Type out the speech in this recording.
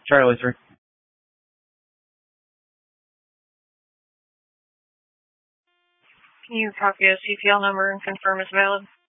Charlie 3. Can you copy a CPL number and confirm it's valid?